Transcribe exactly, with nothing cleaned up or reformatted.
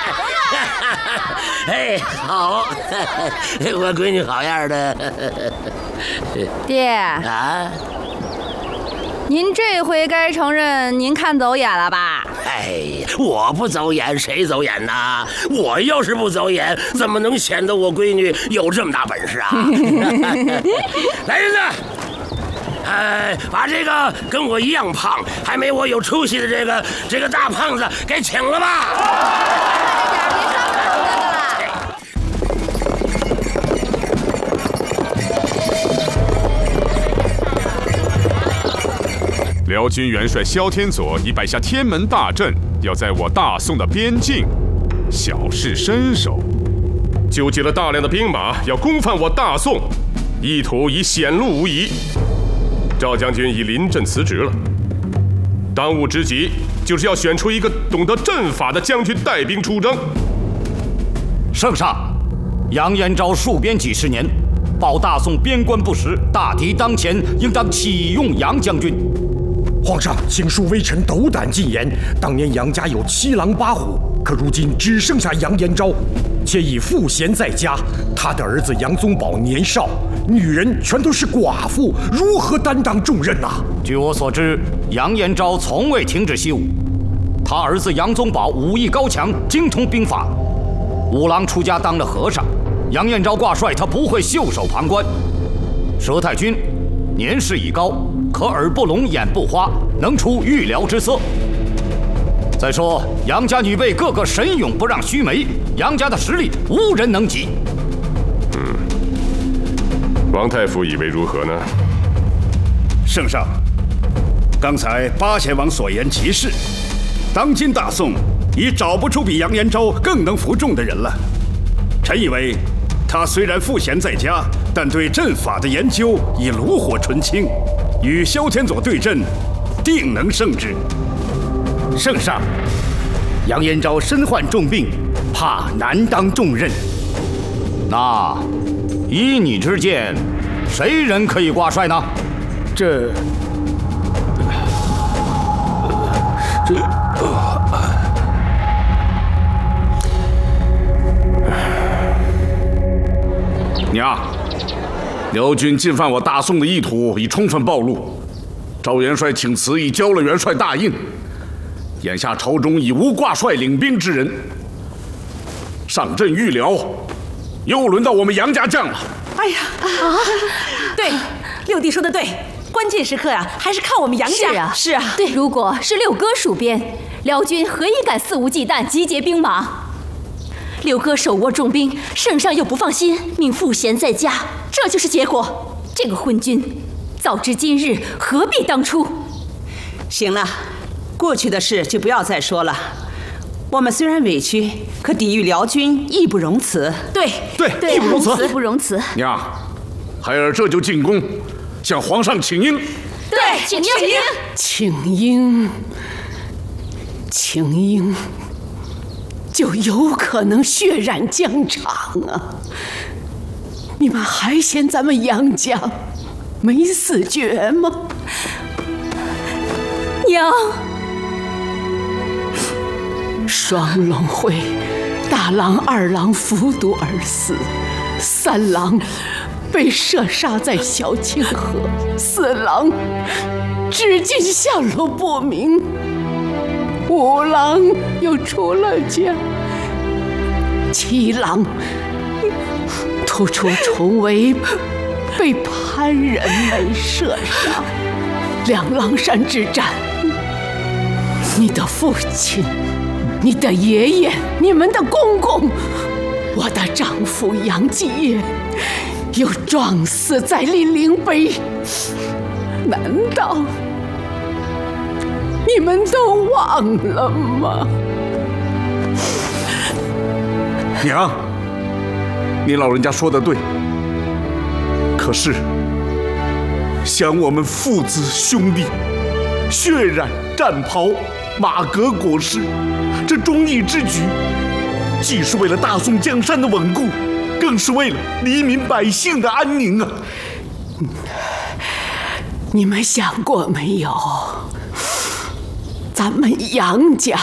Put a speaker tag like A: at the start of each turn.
A: 哎，好，我闺女好样的。
B: 爹
A: 啊，
B: 您这回该承认您看走眼了吧？
A: 哎，我不走眼，谁走眼呐？我要是不走眼，怎么能显得我闺女有这么大本事啊？来人呐！哎，把这个跟我一样胖，还没我有出息的这个这个大胖子给请了吧！
C: 辽军元帅萧天佐已摆下天门大阵，要在我大宋的边境小试身手，纠集了大量的兵马，要攻犯我大宋，意图已显露无遗。赵将军已临阵辞职了，当务之急就是要选出一个懂得阵法的将军带兵出征。
D: 圣上，杨延昭戍边几十年，保大宋边关不实，大敌当前，应当启用杨将军。
E: 皇上，请恕微臣斗胆进言，当年杨家有七狼八虎，可如今只剩下杨延昭，且已赋闲在家。他的儿子杨宗保年少，女人全都是寡妇，如何担当重任呐？
D: 据我所知，杨延昭从未停止习武，他儿子杨宗保武艺高强，精通兵法。五郎出家当了和尚，杨延昭挂帅，他不会袖手旁观。佘太君年事已高，可耳不聋眼不花，能出预疗之色。再说杨家女辈个个神勇不让须眉，杨家的实力无人能及。
C: 嗯，王太傅以为如何呢？
F: 圣上，刚才八贤王所言极是，当今大宋已找不出比杨延昭更能服众的人了。臣以为，他虽然赋闲在家，但对阵法的研究已炉火纯青，与萧天佐对阵，定能胜之。
G: 圣上，杨延昭身患重病，怕难当重任。
D: 那依你之见，谁人可以挂帅呢？
G: 这这。
H: 娘，辽军进犯我大宋的意图已充分暴露，赵元帅请辞已交了元帅大印，眼下朝中已无挂帅领兵之人，上阵预辽，又轮到我们杨家将了。
I: 哎呀啊！对，六弟说的对，关键时刻呀、啊，还是靠我们杨家。
B: 是啊，
I: 是啊。
B: 对，如果是六哥戍边，辽军何以敢肆无忌惮集结兵马？六哥手握重兵，圣上又不放心，命赋闲在家，这就是结果。这个昏君，早知今日，何必当初？
I: 行了，过去的事就不要再说了。我们虽然委屈，可抵御辽军义不容辞。对
H: 对，
B: 对，
H: 义不容辞，
B: 义不容辞。
H: 娘，孩儿这就进宫，向皇上请缨。
B: 对，请缨，
J: 请缨，请缨。就有可能血染疆场啊！你们还嫌咱们杨家没死绝吗？
B: 娘，
J: 双龙会大郎、二郎服毒而死，三郎被射杀在小清河，四郎至今下落不明。五郎又出了家，七郎突出重围，被潘仁美射杀。两狼山之战，你的父亲、你的爷爷、你们的公公，我的丈夫杨继业，又撞死在酊陵碑。难道你们都忘了吗？
H: 娘，你老人家说的对。可是，想我们父子兄弟，血染战袍，马革裹尸，这忠义之举，既是为了大宋江山的稳固，更是为了黎民百姓的安宁啊！
J: 你们想过没有？咱们杨家